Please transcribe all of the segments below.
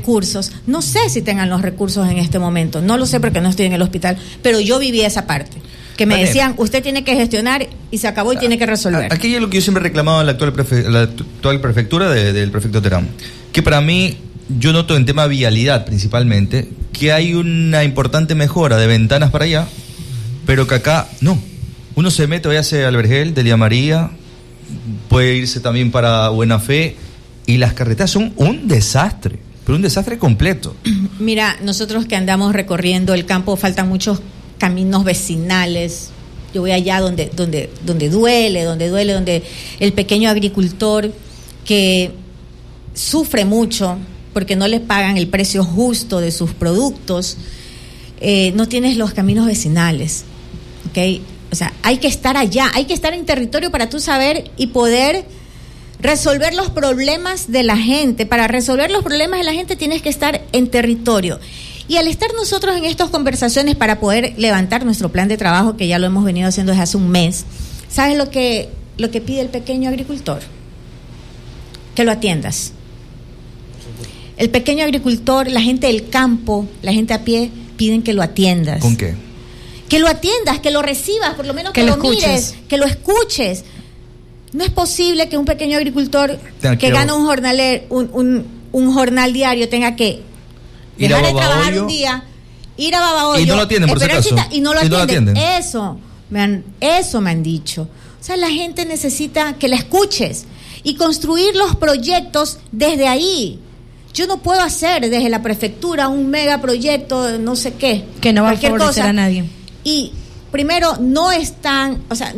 recursos. No sé si tengan los recursos en este momento, no lo sé porque no estoy en el hospital, pero yo viví esa parte. Que me decían, usted tiene que gestionar y se acabó y tiene que resolver. Aquí es lo que yo siempre he reclamado en la actual prefectura del prefecto Terán. Que para mí, yo noto en tema vialidad principalmente, que hay una importante mejora de ventanas para allá, pero que acá no. Uno se mete, vaya hacia Albergel, Delia María, puede irse también para Buena Fe, y las carreteras son un desastre, pero un desastre completo. Mira, nosotros que andamos recorriendo el campo, faltan muchos caminos vecinales. Yo voy allá donde duele, donde el pequeño agricultor que sufre mucho porque no les pagan el precio justo de sus productos, no tienes los caminos vecinales, ¿ok? O sea, hay que estar allá, hay que estar en territorio para tú saber y poder resolver los problemas de la gente. Para resolver los problemas de la gente tienes que estar en territorio. Y al estar nosotros en estas conversaciones para poder levantar nuestro plan de trabajo, que ya lo hemos venido haciendo desde hace un mes, ¿sabes lo que pide el pequeño agricultor? Que lo atiendas. El pequeño agricultor, la gente del campo, la gente a pie, piden que lo atiendas. ¿Con qué? Que lo atiendas, que lo recibas, por lo menos que lo mires, que lo escuches. No es posible que un pequeño agricultor que gana un jornal diario tenga que dejar de trabajar un día, ir a Babahoyo, y no lo atienden, por si acaso. Y no lo atienden. Eso me han dicho. O sea, la gente necesita que la escuches y construir los proyectos desde ahí. Yo no puedo hacer desde la prefectura un megaproyecto, no sé qué, que no va a favorecer a nadie. Y primero no está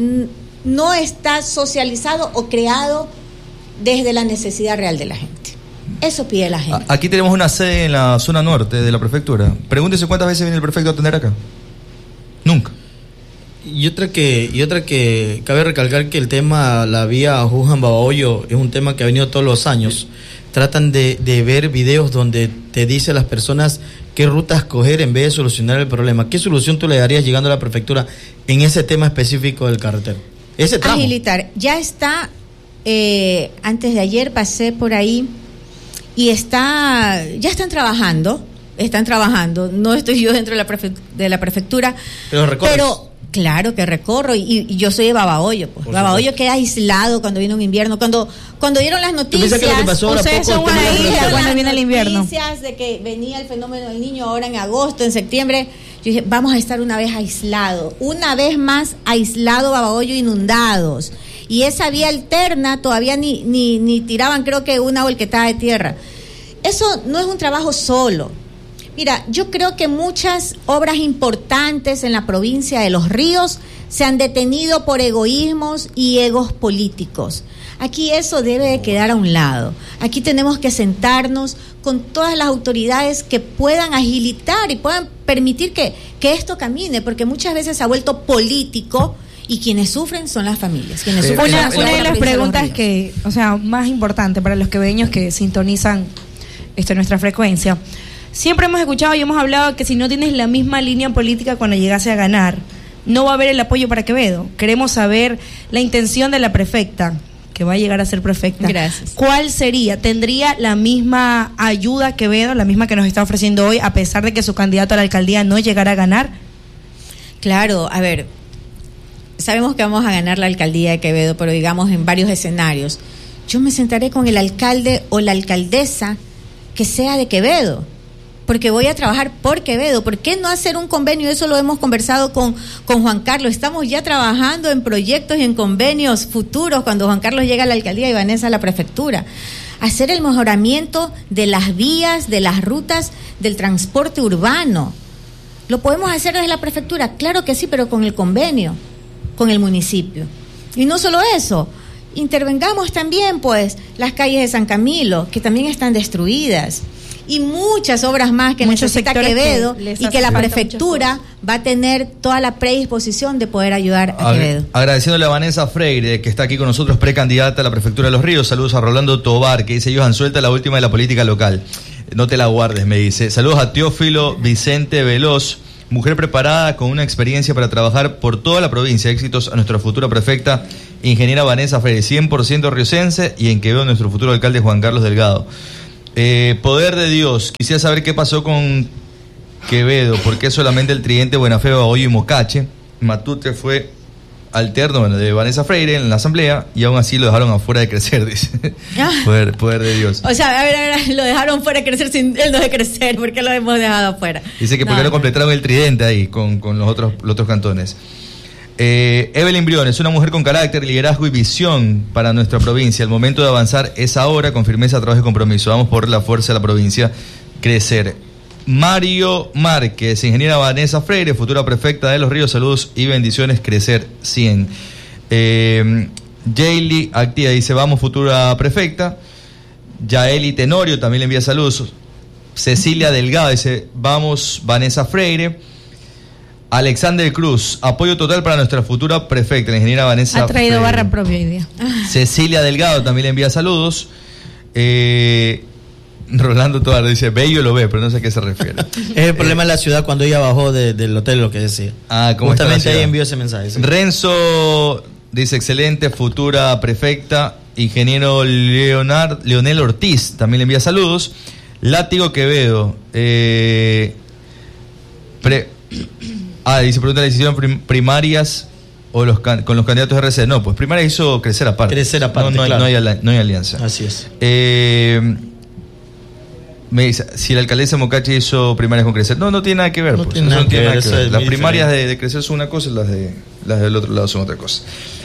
socializado o creado desde la necesidad real de la gente. Eso pide la gente. Aquí tenemos una sede en la zona norte de la prefectura. Pregúntese cuántas veces viene el prefecto a atender acá. Nunca. Y otra que cabe recalcar que el tema, la vía Juján-Babahoyo, es un tema que ha venido todos los años. Tratan de ver videos donde te dice a las personas qué rutas coger en vez de solucionar el problema. ¿Qué solución tú le darías llegando a la prefectura en ese tema específico del carretero? Ese tramo. Agilitar. Ya está, antes de ayer pasé por ahí y ya están trabajando, no estoy yo dentro de la prefectura, pero claro que recorro y yo soy de Babahoyo, pues. Babahoyo queda aislado cuando viene un invierno, cuando dieron las noticias, ustedes son una isla cuando viene el invierno, noticias de que venía el fenómeno del Niño ahora en agosto, en septiembre, yo dije, vamos a estar una vez más aislado Babahoyo, inundados. Y esa vía alterna todavía ni tiraban, creo que una volquetada de tierra. Eso no es un trabajo solo. Mira, yo creo que muchas obras importantes en la provincia de Los Ríos se han detenido por egoísmos y egos políticos. Aquí eso debe de quedar a un lado. Aquí tenemos que sentarnos con todas las autoridades que puedan agilitar y puedan permitir que esto camine, porque muchas veces se ha vuelto político. Y quienes sufren son las familias. Una de las preguntas que, más importante para los queveños que sintonizan nuestra frecuencia. Siempre hemos escuchado y hemos hablado que si no tienes la misma línea política cuando llegase a ganar, no va a haber el apoyo para Quevedo. Queremos saber la intención de la prefecta, que va a llegar a ser prefecta. Gracias. ¿Cuál sería? ¿Tendría la misma ayuda Quevedo, la misma que nos está ofreciendo hoy, a pesar de que su candidato a la alcaldía no llegara a ganar? Claro, a ver, sabemos que vamos a ganar la alcaldía de Quevedo, pero digamos en varios escenarios. Yo me sentaré con el alcalde o la alcaldesa que sea de Quevedo, porque voy a trabajar por Quevedo. ¿Por qué no hacer un convenio? Eso lo hemos conversado con Juan Carlos. Estamos ya trabajando en proyectos y en convenios futuros cuando Juan Carlos llega a la alcaldía y Vanessa a la prefectura. Hacer el mejoramiento de las vías, de las rutas del transporte urbano. ¿Lo podemos hacer desde la prefectura? Claro que sí, pero con el convenio, con el municipio. Y no solo eso, intervengamos también pues las calles de San Camilo, que también están destruidas, y muchas obras más que necesita Quevedo, y que la prefectura va a tener toda la predisposición de poder ayudar a Quevedo. Agradeciéndole a Vanessa Freire, que está aquí con nosotros, precandidata a la prefectura de Los Ríos. Saludos a Rolando Tobar, que dice: Johan, suelta la última de la política local. No te la guardes, me dice. Saludos a Teófilo Vicente Veloz, mujer preparada con una experiencia para trabajar por toda la provincia. Éxitos a nuestra futura prefecta, ingeniera Vanessa Freire, 100% riocense, y en Quevedo nuestro futuro alcalde Juan Carlos Delgado. Poder de Dios. Quisiera saber qué pasó con Quevedo. ¿Por qué solamente el tridente Buenafé, Babahoyo y Mocache? Matute fue alterno de Vanessa Freire en la asamblea y aún así lo dejaron afuera de crecer, dice. Poder de Dios. O sea, a ver, lo dejaron fuera de crecer sin él no de crecer. ¿Por qué lo hemos dejado afuera? Dice que porque no completaron el tridente ahí con los otros cantones. Evelyn Briones, una mujer con carácter, liderazgo y visión para nuestra provincia. El momento de avanzar es ahora, con firmeza, trabajo y compromiso. Vamos por la fuerza de la provincia, crecer. Mario Márquez, ingeniera Vanessa Freire, futura prefecta de Los Ríos, saludos y bendiciones, crecer 100. Jaylee Activa dice, vamos futura prefecta. Yaeli Tenorio también le envía saludos. Cecilia Delgado dice, vamos Vanessa Freire. Alexander Cruz, apoyo total para nuestra futura prefecta, la ingeniera Vanessa Ha traído Freire. barra propia hoy día. Cecilia Delgado también le envía saludos. Rolando Tovar dice, bello lo ve, pero no sé a qué se refiere. Es el problema de la ciudad cuando ella bajó del hotel, lo que decía. ¿Cómo está la justamente ciudad? ahí envió ese mensaje. Sí. Renzo dice, excelente, futura prefecta. Ingeniero Leonel Ortiz también le envía saludos. Látigo Quevedo. Dice, pregunta, ¿la decisión primarias o con los candidatos de RC? No, pues primarias hizo crecer aparte. Crecer aparte, no claro. No hay alianza. Así es. Me dice, si la alcaldesa Mocache hizo primarias con Crecer, no tiene nada que ver. No Pues. tiene nada que ver, eso es Las muy primarias diferente. de Crecer son una cosa y las del otro lado son otra cosa.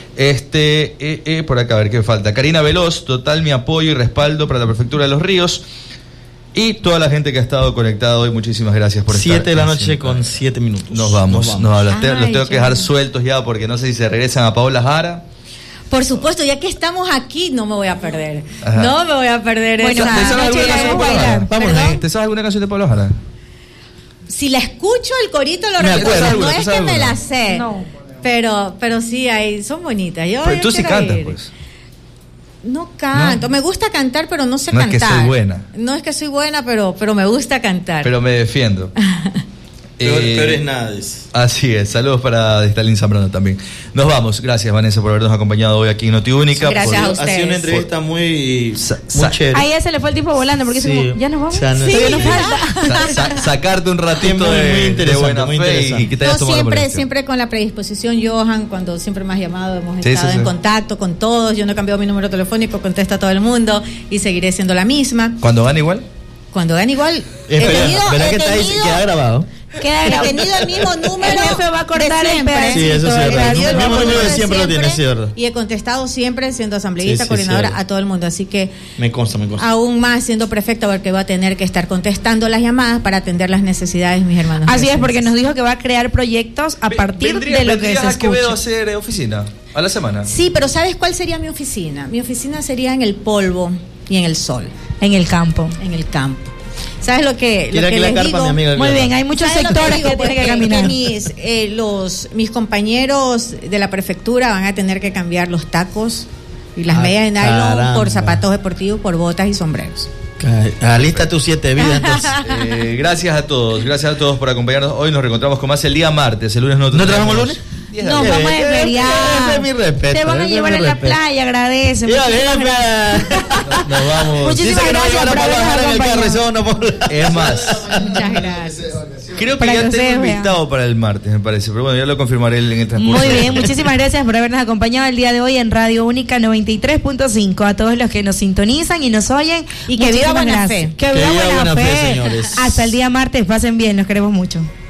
Por acá, a ver qué falta. Karina Veloz, total mi apoyo y respaldo para la prefectura de Los Ríos. Y toda la gente que ha estado conectada hoy, muchísimas gracias por estar. 7 de la noche con 7 minutos. Nos vamos. Los tengo que ya. dejar sueltos ya porque no sé si se regresan a Paola Jara. Por supuesto, ya que estamos aquí, no me voy a perder. Ajá. No me voy a perder Bueno, esa ¿te sabes noche alguna de canción de Paola bailar. Jara? Vamos, ¿Perdón? ¿te sabes alguna canción de Paola Jara? Si la escucho, el corito lo Me recuerdo. acuerdo, No ¿te es sabes que me alguna? la sé. No. Pero sí, son bonitas. Pero tú sí quiero cantas, ir. pues. No canto. Me gusta cantar, pero no sé No es cantar. que soy buena. No es que soy buena, pero me gusta cantar. Pero me defiendo. Peor es nada, dice. Así es, saludos para Stalin Zambrano también. Nos vamos, gracias Vanessa por habernos acompañado hoy aquí en Notiúnica. Gracias a Ha sido ustedes. una entrevista muy Sa- chévere. Ahí ya se le fue el tiempo volando porque Sí. dice como, ¿ya nos vamos? O sea, no- Todavía Sí. nos falta. Sacarte un ratito Muy de interesante, buena muy fe interesante. y que te hayas No, tomado la molestia. siempre con la predisposición, Johan, cuando siempre me has llamado, hemos Sí, estado sí, en sí. contacto con todos. Yo no he cambiado mi número telefónico, contesta a todo el mundo y seguiré siendo la misma. ¿Cuando van igual? Cuando dan igual, ¿Verdad que está ahí? Queda grabado? he tenido el mismo número. El jefe va a cortar de el siempre. pedacito. Sí, eso es He verdad. tenido El mismo número de siempre lo siempre tiene, sí, verdad. Y he contestado siempre siendo asambleísta, Sí, coordinadora, sí. a todo el mundo. Así que Me consta. aún más siendo prefecta, porque va a tener que estar contestando las llamadas para atender las necesidades de mis hermanos. Así es, porque nos residentes. dijo que va a crear proyectos a partir de lo que ¿Vendrías se a Quevedo a escucha. hacer oficina a la semana? Sí, pero ¿sabes cuál sería mi oficina? Mi oficina sería en el polvo y en el sol, En el campo. en el campo. ¿Sabes lo que Tira aquí la les carpa, digo? mi amiga. Muy bien, hay muchos ¿Sabes lo sectores digo? que tienen que Pues caminar. mis compañeros de la prefectura van a tener que cambiar los tacos y las medias de nylon caramba. por zapatos deportivos, por botas y sombreros. Alista tus 7 vidas, entonces. Gracias a todos por acompañarnos. Hoy nos reencontramos con más el día martes. El lunes ¿No trabajamos lunes? Nos vamos a desferiar. Ese es mi respeto, Te van a ese es llevar mi a la respeto. playa, agradece. Ya, Muchísimas ven, gracias. Nos vamos. Muchísimas Dice que no gracias me van a por habernos bajar en el carro, acompañado. eso no por- Es más, Muchas gracias. creo que Para ya que tengo ustedes vean. invitado para el martes, me parece. Pero bueno, ya lo confirmaré en el transcurso. Muy bien, muchísimas gracias por habernos acompañado el día de hoy en Radio Única 93.5. A todos los que nos sintonizan y nos oyen. Y que viva muchísimas buena gracias. fe. Que viva buena fe. señores. Hasta el día martes, pasen bien, los queremos mucho.